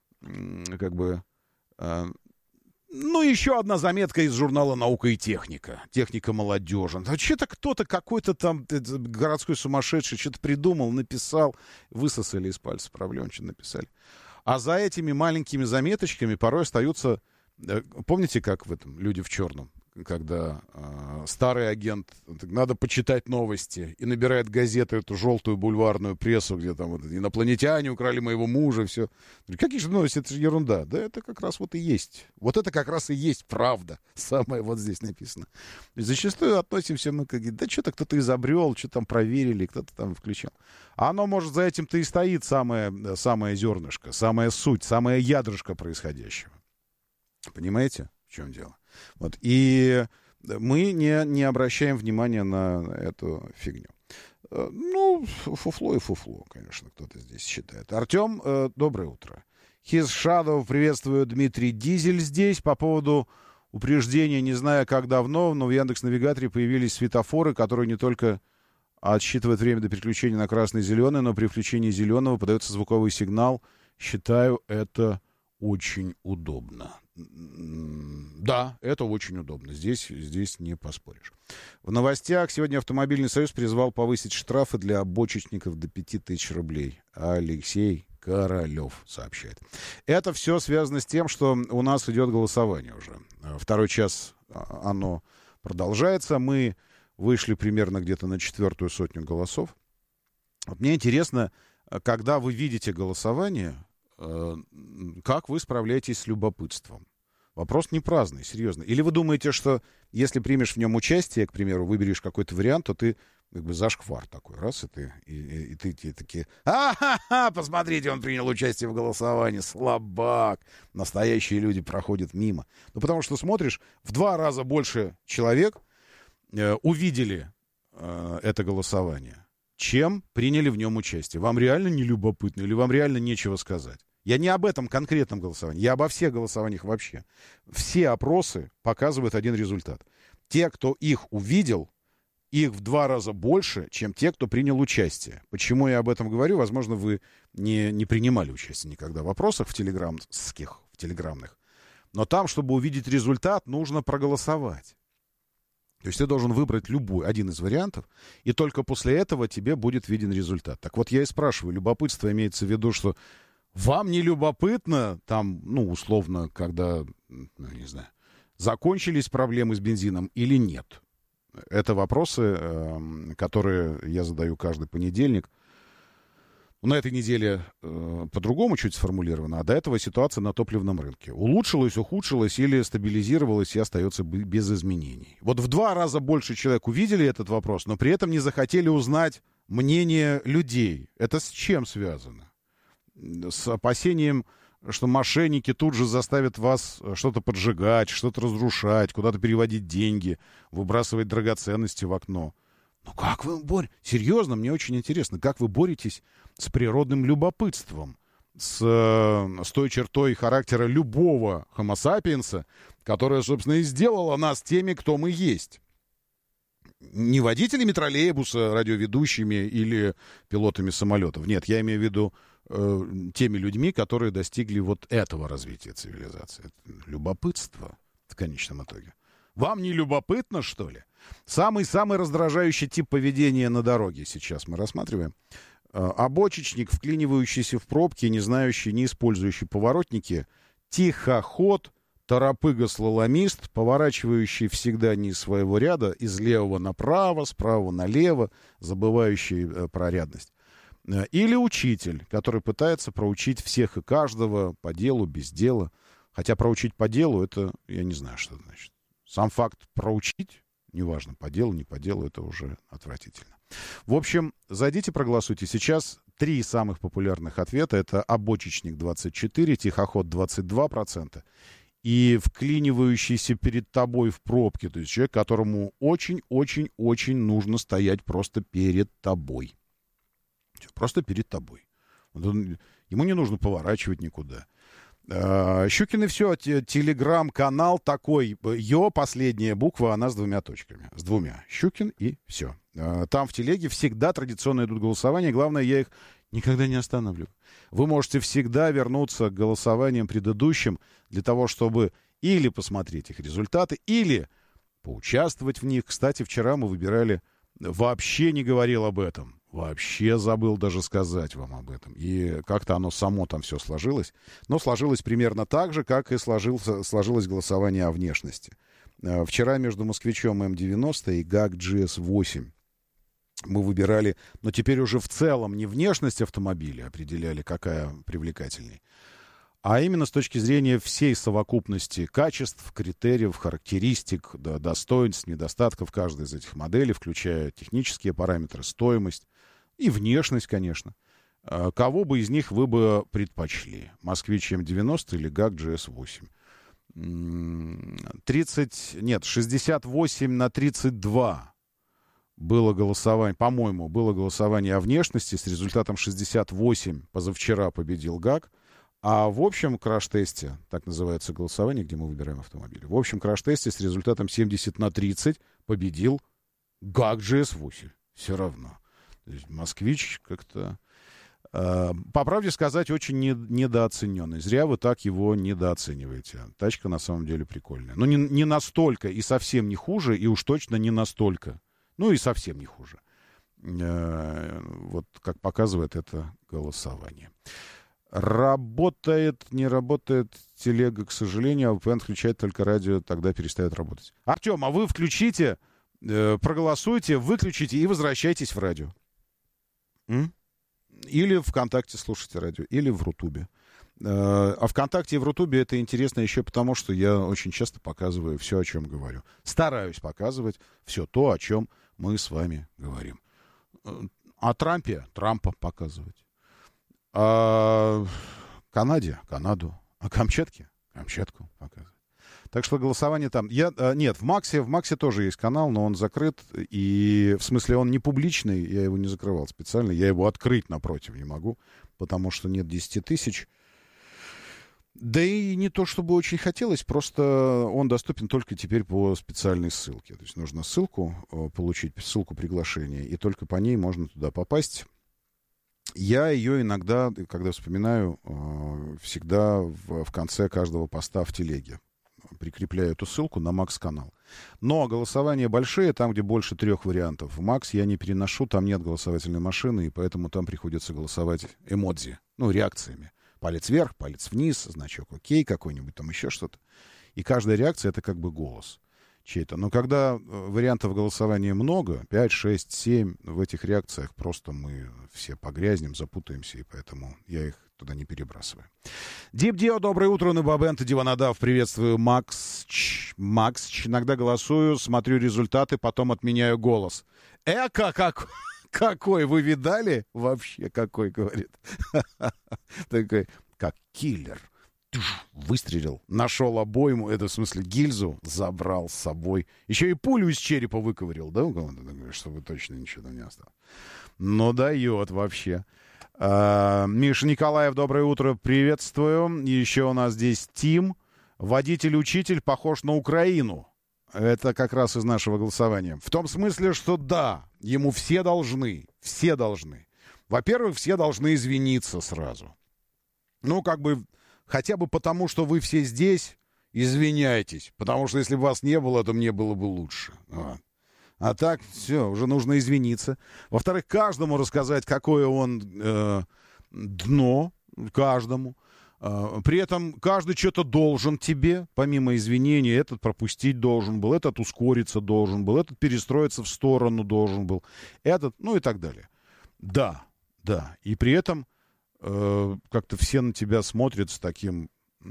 еще одна заметка из журнала «Наука и техника». Техника молодежи. Что-то кто-то, какой-то там городской сумасшедший что-то придумал, написал, высосали из пальца проблем, что написали. А за этими маленькими заметочками порой остаются... Помните, как в этом «Люди в черном», когда старый агент, надо почитать новости, и набирает газеты, эту желтую бульварную прессу, где там вот, инопланетяне украли моего мужа, все. Какие же новости, это же ерунда. Да это как раз вот и есть. Вот это как раз и есть правда. Самое вот здесь написано. Зачастую относимся мы как, да что-то кто-то изобрел, что там проверили, кто-то там включил. А оно, может, за этим-то и стоит самое зернышко, самая суть, самое ядрышко происходящего. Понимаете, в чем дело? Вот. И мы не обращаем внимания на эту фигню. Фуфло и фуфло, конечно, кто-то здесь считает. Артем, доброе утро. His Shadow приветствую, Дмитрий Дизель здесь. По поводу упреждения, не знаю, как давно, но в Яндекс.Навигаторе появились светофоры, которые не только отсчитывает время до переключения на красный и зеленый, но при включении зеленого подается звуковой сигнал. Считаю, это очень удобно. Да, это очень удобно. Здесь не поспоришь. В новостях сегодня Автомобильный союз призвал повысить штрафы для бочечников до 5000 рублей. Алексей Королев сообщает. Это все связано с тем, что у нас идет голосование уже. Второй час оно продолжается. Мы вышли примерно где-то на 400 голосов. Вот мне интересно, когда вы видите голосование, как вы справляетесь с любопытством? Вопрос не праздный, серьезно. Или вы думаете, что если примешь в нем участие, к примеру, выберешь какой-то вариант, то ты как бы зашквар такой, раз, и ты такие, ха-ха-ха, посмотрите, он принял участие в голосовании, слабак. Настоящие люди проходят мимо. Ну, потому что смотришь, в 2 раза больше человек увидели это голосование, чем приняли в нем участие. Вам реально не любопытно или вам реально нечего сказать? Я не об этом конкретном голосовании, я обо всех голосованиях вообще. Все опросы показывают один результат. Те, кто их увидел, их в 2 раза больше, чем те, кто принял участие. Почему я об этом говорю? Возможно, вы не принимали участие никогда в опросах в телеграмных. Но там, чтобы увидеть результат, нужно проголосовать. То есть ты должен выбрать любой, один из вариантов, и только после этого тебе будет виден результат. Так вот, я и спрашиваю, любопытство имеется в виду, что вам не любопытно, там, ну, условно, когда, не знаю, закончились проблемы с бензином или нет? Это вопросы, которые я задаю каждый понедельник. На этой неделе по-другому чуть сформулировано, а до этого ситуация на топливном рынке. Улучшилась, ухудшилась или стабилизировалась и остается без изменений. Вот в 2 раза больше человек увидели этот вопрос, но при этом не захотели узнать мнение людей. Это с чем связано? С опасением, что мошенники тут же заставят вас что-то поджигать, что-то разрушать, куда-то переводить деньги, выбрасывать драгоценности в окно. Ну как вы боретесь? Серьезно, мне очень интересно, как вы боретесь с природным любопытством, с той чертой характера любого homo sapiens, которая, собственно, и сделала нас теми, кто мы есть. Не водителями троллейбуса, радиоведущими или пилотами самолетов. Нет, я имею в виду теми людьми, которые достигли вот этого развития цивилизации. Это любопытство в конечном итоге. Вам не любопытно, что ли? Самый раздражающий тип поведения на дороге сейчас мы рассматриваем. Обочечник, вклинивающийся в пробки, не знающий, не использующий поворотники, тихоход, торопыга-слаломист, поворачивающий всегда не из своего ряда, из левого направо, справа налево, забывающий про рядность. Или учитель, который пытается проучить всех и каждого по делу, без дела. Хотя проучить по делу, это, я не знаю, что это значит. Сам факт проучить, неважно, по делу, не по делу, это уже отвратительно. В общем, зайдите, проголосуйте. Сейчас 3 самых популярных ответа. Это обочечник 24%, тихоход 22% и вклинивающийся перед тобой в пробке. То есть человек, которому очень-очень-очень нужно стоять просто перед тобой. Просто перед тобой. Ему не нужно поворачивать никуда. Щукин и все, телеграм-канал такой, последняя буква, она с 2 точками. С 2. Щукин и все. Там в телеге всегда традиционно идут голосования. Главное, я их никогда не останавливаю. Вы можете всегда вернуться к голосованиям предыдущим для того, чтобы или посмотреть их результаты, или поучаствовать в них. Кстати, вчера мы выбирали, вообще не говорил об этом. Вообще забыл даже сказать вам об этом. И как-то оно само там все сложилось. Но сложилось примерно так же, как и сложилось голосование о внешности. Вчера между «Москвичом М90» и ГАК GS8 мы выбирали, но теперь уже в целом не внешность автомобиля определяли, какая привлекательней, а именно с точки зрения всей совокупности качеств, критериев, характеристик, достоинств, недостатков каждой из этих моделей, включая технические параметры, стоимость и внешность, конечно. Кого бы из них вы бы предпочли? «Москвич М90» или ГАК GS8? 68-32 было голосование, по-моему, было голосование о внешности с результатом 68. Позавчера победил ГАК. А в общем краш-тесте, так называется голосование, где мы выбираем автомобили, в общем краш-тесте с результатом 70-30 победил ГАК GS8. Все равно. То есть «Москвич» как-то... По правде сказать, очень недооцененный. Зря вы так его недооцениваете. Тачка на самом деле прикольная. Но не настолько и совсем не хуже, и уж точно не настолько. Ну и совсем не хуже. Вот как показывает это голосование. Работает, не работает телега, к сожалению, а VPN включает только радио, тогда перестает работать. Артем, а вы включите, проголосуйте, выключите и возвращайтесь в радио. Или ВКонтакте слушайте радио, или в Рутубе. А ВКонтакте и в Рутубе это интересно еще потому, что я очень часто показываю все, о чем говорю. Стараюсь показывать все то, о чем мы с вами говорим. О Трампа показывать. О Канаде — Канаду. О Камчатке — Камчатку показывать. Так что голосование там... Нет, в Максе тоже есть канал, но он закрыт. И в смысле он не публичный, я его не закрывал специально. Я его открыть напротив не могу, потому что нет 10 тысяч. Да и не то, чтобы очень хотелось, просто он доступен только теперь по специальной ссылке. То есть нужно ссылку получить, ссылку приглашения, и только по ней можно туда попасть. Я ее иногда, когда вспоминаю, всегда в конце каждого поста в телеге прикрепляю эту ссылку на Макс-канал. Но голосования большие, там, где больше 3 вариантов. В Макс я не переношу, там нет голосовательной машины, и поэтому там приходится голосовать эмодзи, реакциями. Палец вверх, палец вниз, значок окей, какой-нибудь там еще что-то. И каждая реакция — это как бы голос чей-то. Но когда вариантов голосования много, 5, 6, 7, в этих реакциях просто мы все погрязнем, запутаемся, и поэтому я их туда не перебрасываю. Дип-дио, доброе утро, Набабент и Диванадав. Приветствую, Макс. Иногда голосую, смотрю результаты, потом отменяю голос. Какой, вы видали? Вообще какой, говорит. Такой, как киллер. Выстрелил, нашел обойму, это в смысле гильзу, забрал с собой. Еще и пулю из черепа выковырил, да? Чтобы точно ничего там не осталось. Но дает вообще. Миша Николаев, доброе утро, приветствую. Еще у нас здесь Тим. Водитель-учитель похож на Украину. Это как раз из нашего голосования. В том смысле, что да, ему все должны. Все должны. Во-первых, все должны извиниться сразу. Хотя бы потому, что вы все здесь, извиняйтесь. Потому что если бы вас не было, то мне было бы лучше. А так, все, уже нужно извиниться. Во-вторых, каждому рассказать, какое он дно, каждому. При этом каждый что-то должен тебе, помимо извинений. Этот пропустить должен был, этот ускориться должен был, этот перестроиться в сторону должен был, этот, и так далее. Да. И при этом как-то все на тебя смотрят с таким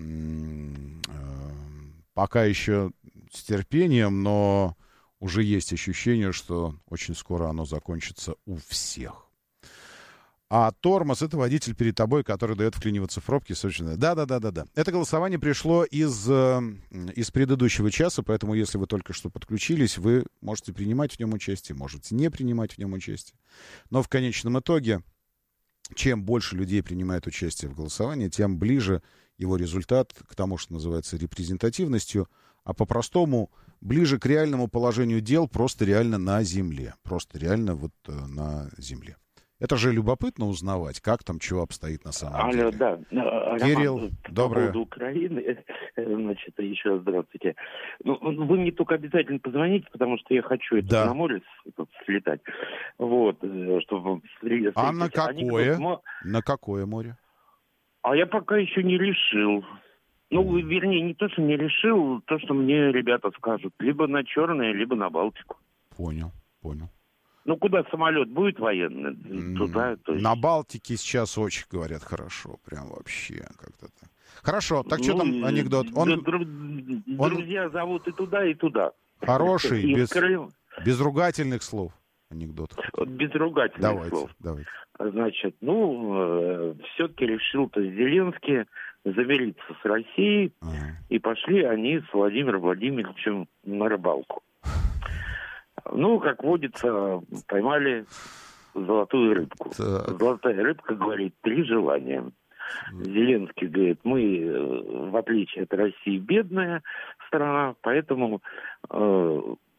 пока еще с терпением, но уже есть ощущение, что очень скоро оно закончится у всех. А тормоз — это водитель перед тобой, который дает вклиниваться в пробки. Собственно. Да. Это голосование пришло из предыдущего часа, поэтому если вы только что подключились, вы можете принимать в нем участие, можете не принимать в нем участие. Но в конечном итоге, чем больше людей принимает участие в голосовании, тем ближе его результат к тому, что называется репрезентативностью, а по-простому ближе к реальному положению дел просто реально на земле. Просто реально на земле. Это же любопытно узнавать, как там чего обстоит на самом деле. Да. Кирилл, Роман, доброе. По поводу Украины, еще раз здравствуйте. Вы мне только обязательно позвоните, потому что я хочу на море слетать. Чтобы... А на какое? На какое море? А я пока еще не решил. Вернее, не то, что не решил, то, что мне ребята скажут. Либо на Черное, либо на Балтику. Понял. Куда самолет будет военный? Туда. На Балтике сейчас очень, говорят, хорошо. Прям вообще как-то так. Хорошо, так что там анекдот? Друзья зовут и туда, и туда. Хороший, без ругательных слов анекдот. Без ругательных слов. Давайте. Значит, все-таки решил-то Зеленский замириться с Россией, и пошли они с Владимиром Владимировичем на рыбалку. Как водится, поймали золотую рыбку. Так. Золотая рыбка говорит 3 желания. Зеленский говорит, мы, в отличие от России, бедная страна, поэтому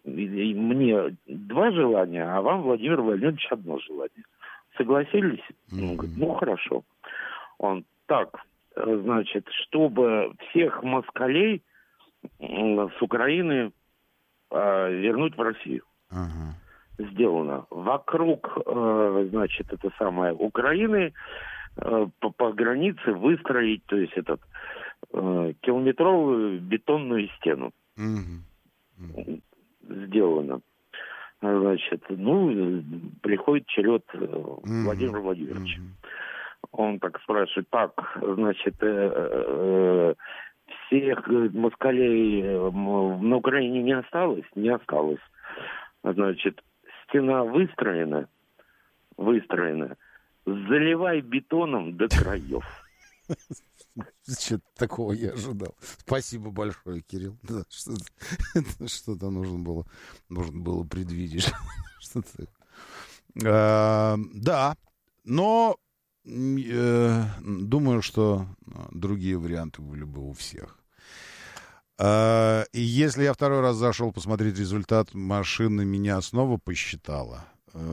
мне 2 желания, а вам, Владимир Владимирович, 1 желание. Согласились? Он говорит, ну, хорошо. Он, так, значит, чтобы всех москалей с Украины вернуть в Россию. Сделано. Вокруг, значит, это самое, Украины по границе выстроить, то есть километровую бетонную стену. Сделано. Значит, ну, приходит черед Владимира Владимировича. Он так спрашивает, так, значит, всех москалей на Украине не осталось? Не осталось. Значит, стена выстроена. Заливай бетоном до краев. Что-то такого я ожидал. Спасибо большое, Кирилл. Да, что-то нужно было предвидеть. Да, но думаю, что другие варианты были бы у всех. И если я 2 раз зашел посмотреть результат, машина меня снова посчитала.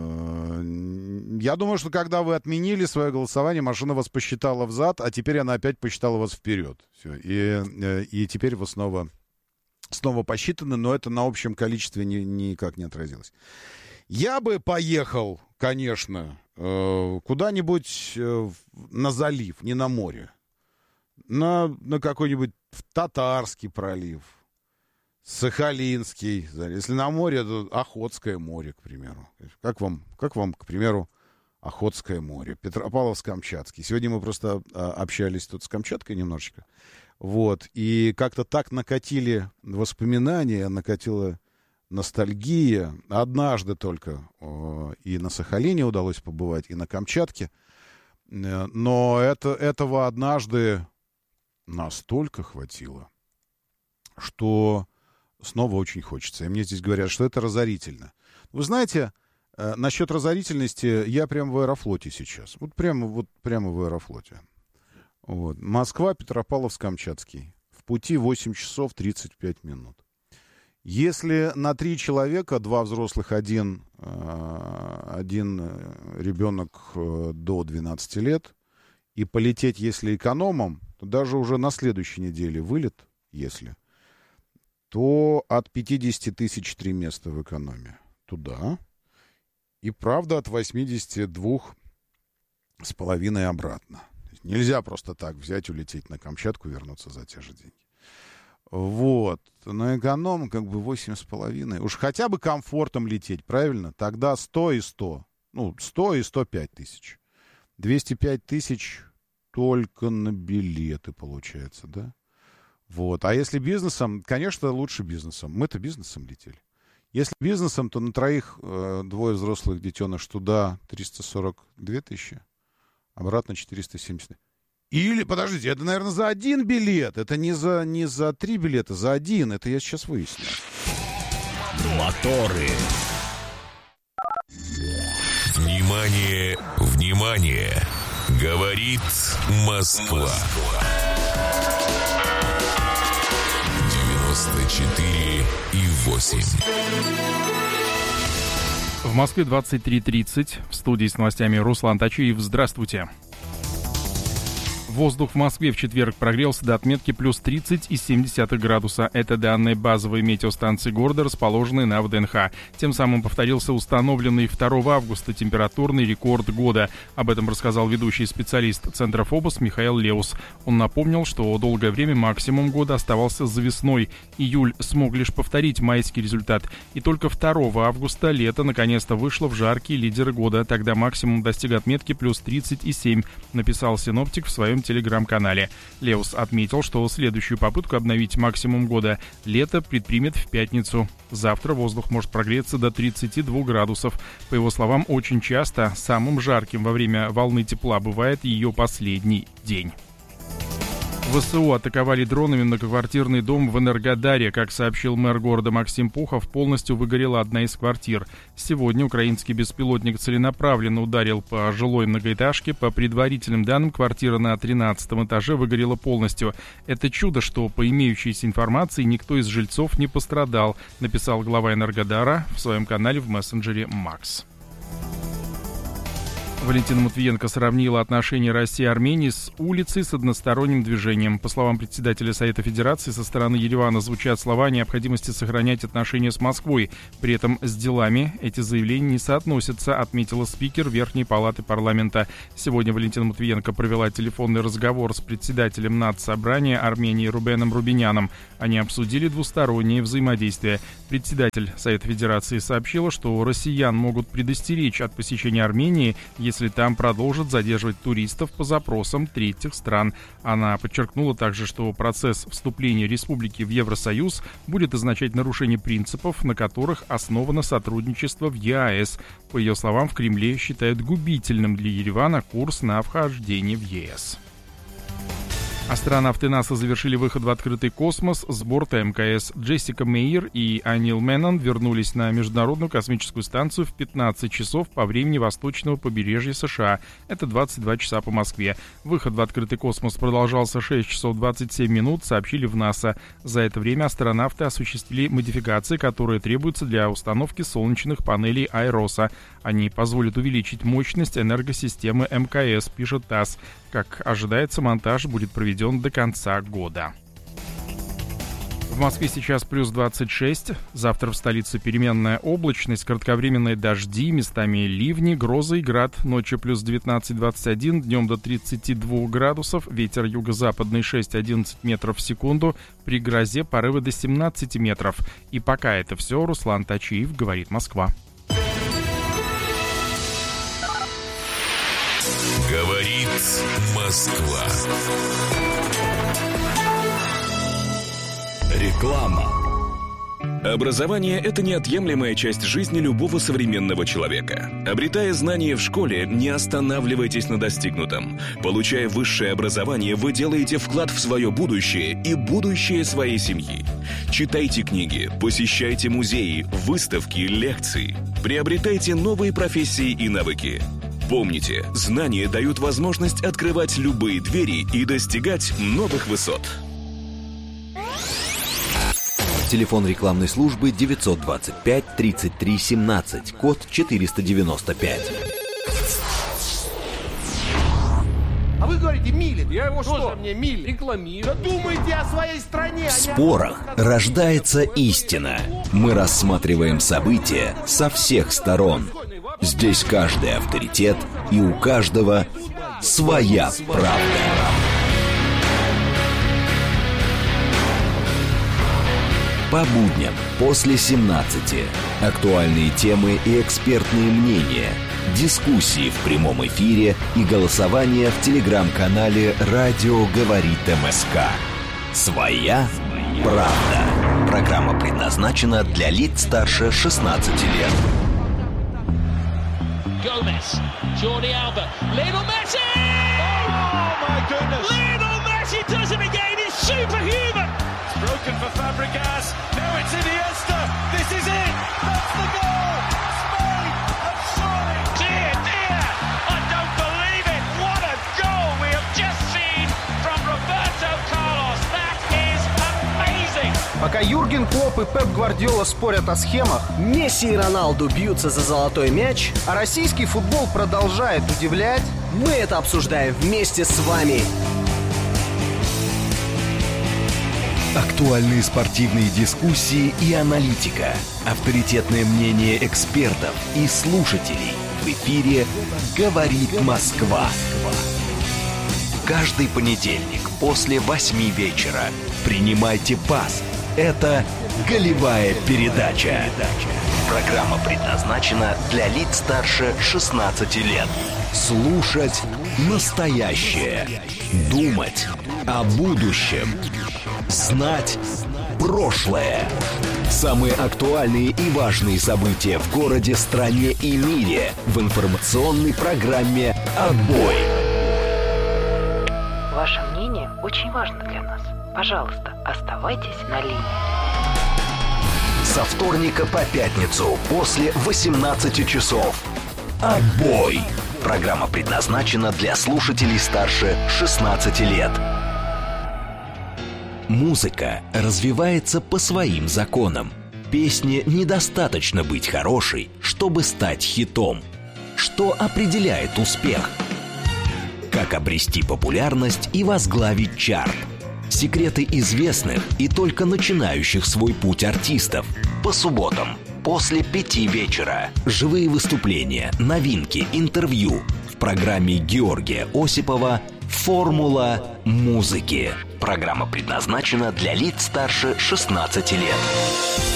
Я думаю, что когда вы отменили свое голосование, машина вас посчитала взад, а теперь она опять посчитала вас вперед. Все. И теперь вы снова посчитаны, но это на общем количестве никак не отразилось. Я бы поехал, конечно, куда-нибудь на залив, не на море. На какой-нибудь Татарский пролив, Сахалинский. Если на море, то Охотское море, к примеру. Как вам, к примеру, Охотское море? Петропавловск-Камчатский. Сегодня мы просто общались тут с Камчаткой немножечко. Вот. И как-то так накатили воспоминания, накатила ностальгия. Однажды только и на Сахалине удалось побывать, и на Камчатке. Но этого однажды настолько хватило, что снова очень хочется. И мне здесь говорят, что это разорительно. Вы знаете, насчет разорительности я прямо в Аэрофлоте сейчас. Вот прямо в Аэрофлоте. Вот. Москва, Петропавловск-Камчатский. В пути 8 часов 35 минут. Если на 3 человека, 2 взрослых, один ребенок до 12 лет, и полететь, если экономом, то даже уже на следующей неделе вылет, если, то от 50 тысяч 3 места в экономе туда. И правда от 82,5 обратно. Нельзя просто так взять, улететь на Камчатку, вернуться за те же деньги. Вот. На эконом 8,5. Уж хотя бы комфортом лететь, правильно? Тогда 100 и 100. 100 и 105 тысяч. 205 тысяч только на билеты, получается, да? Вот. А если бизнесом, конечно, лучше бизнесом. Мы-то бизнесом летели. Если бизнесом, то на 3 2 взрослых детеныш туда 342 тысячи, обратно 470. Или, подождите, это, наверное, за 1 билет. Это не за 3 билета, за 1. Это я сейчас выясню. Моторы. Внимание, внимание! Говорит Москва. 94,8. В Москве 23:30. В студии с новостями Руслан Тачиев. Здравствуйте. Воздух в Москве в четверг прогрелся до отметки плюс 30,7 градуса. Это данные базовой метеостанции города, расположенной на ВДНХ. Тем самым повторился установленный 2 августа температурный рекорд года. Об этом рассказал ведущий специалист Центра ФОБОС Михаил Леус. Он напомнил, что долгое время максимум года оставался за весной. Июль смог лишь повторить майский результат. И только 2 августа лето наконец-то вышло в жаркие лидеры года. Тогда максимум достиг отметки плюс 30,7, написал синоптик в своем телеграм-канале. Леус отметил, что следующую попытку обновить максимум года лето предпримет в пятницу. Завтра воздух может прогреться до 32 градусов. По его словам, очень часто самым жарким во время волны тепла бывает ее последний день. ВСУ атаковали дронами многоквартирный дом в Энергодаре. Как сообщил мэр города Максим Пухов, полностью выгорела одна из квартир. Сегодня украинский беспилотник целенаправленно ударил по жилой многоэтажке. По предварительным данным, квартира на 13-м этаже выгорела полностью. Это чудо, что по имеющейся информации никто из жильцов не пострадал, написал глава Энергодара в своем канале в мессенджере Макс. Валентина Матвиенко сравнила отношения России и Армении с улицей с односторонним движением. По словам председателя Совета Федерации, со стороны Еревана звучат слова о необходимости сохранять отношения с Москвой. При этом с делами эти заявления не соотносятся, отметила спикер Верхней Палаты парламента. Сегодня Валентина Матвиенко провела телефонный разговор с председателем Нацсобрания Армении Рубеном Рубиняном. Они обсудили двустороннее взаимодействие. Председатель Совета Федерации сообщила, что россиян могут предостеречь от посещения Армении, если там продолжат задерживать туристов по запросам третьих стран. Она подчеркнула также, что процесс вступления республики в Евросоюз будет означать нарушение принципов, на которых основано сотрудничество в ЕАЭС. По ее словам, в Кремле считают губительным для Еревана курс на вхождение в ЕС. Астронавты НАСА завершили выход в открытый космос с борта МКС. Джессика Мейер и Анил Меннон вернулись на Международную космическую станцию в 15 часов по времени восточного побережья США. Это 22 часа по Москве. Выход в открытый космос продолжался 6 часов 27 минут, сообщили в НАСА. За это время астронавты осуществили модификации, которые требуются для установки солнечных панелей Айроса. Они позволят увеличить мощность энергосистемы МКС, пишет ТАСС. Как ожидается, монтаж будет проведен до конца года. В Москве сейчас плюс 26. Завтра в столице переменная облачность, кратковременные дожди, местами ливни, грозы и град. Ночью плюс 19-21, днем до 32 градусов. Ветер юго-западный 6-11 метров в секунду. При грозе порывы до 17 метров. И пока это все, Руслан Тачиев, говорит Москва. Говорит Москва. Реклама. Образование – это неотъемлемая часть жизни любого современного человека. Обретая знания в школе, не останавливайтесь на достигнутом. Получая высшее образование, вы делаете вклад в свое будущее и будущее своей семьи. Читайте книги, посещайте музеи, выставки, лекции. Приобретайте новые профессии и навыки. Помните, знания дают возможность открывать любые двери и достигать новых высот. Телефон рекламной службы 925 33 17, код 495. А вы говорите, Милин. Я его что? Мне Милин? Рекламирую. Да думайте о своей стране. В спорах рождается истина. Мы рассматриваем события со всех сторон. Здесь каждый авторитет, и у каждого своя правда. По будням после 17. Актуальные темы и экспертные мнения. Дискуссии в прямом эфире и голосование в телеграм-канале «Радио говорит МСК». Своя правда. Программа предназначена для лиц старше 16 лет. Gomez, Jordi Alba, Lionel Messi! Oh my goodness! Lionel Messi does it again, it's superhuman! It's broken for Fabregas, now it's Iniesta, this is it! That's the goal! Spain have scored! Dear, dear, I don't believe it! What a goal we have just seen from Roberto Carlos! That is amazing! Пока Юрген Клопп и Пеп Гвардиола спорят о схемах, Месси и Роналду бьются за золотой мяч, а российский футбол продолжает удивлять, мы это обсуждаем вместе с вами. Актуальные спортивные дискуссии и аналитика. Авторитетное мнение экспертов и слушателей. В эфире «Говорит Москва». Каждый понедельник после 8 вечера. Принимайте пас. Это «Голевая передача». Программа предназначена для лиц старше 16 лет. Слушать настоящее. Думать о будущем. Знать прошлое. Самые актуальные и важные события в городе, стране и мире в информационной программе «Отбой». Ваше мнение Это очень важно для нас. Пожалуйста, оставайтесь на линии. Со вторника по пятницу после 18 часов. Отбой! Программа предназначена для слушателей старше 16 лет. Музыка развивается по своим законам. Песне недостаточно быть хорошей, чтобы стать хитом. Что определяет успех? Как обрести популярность и возглавить чарт? Секреты известных и только начинающих свой путь артистов. По субботам после 5 вечера. Живые выступления, новинки, интервью. В программе Георгия Осипова «Формула музыки». Программа предназначена для лиц старше 16 лет.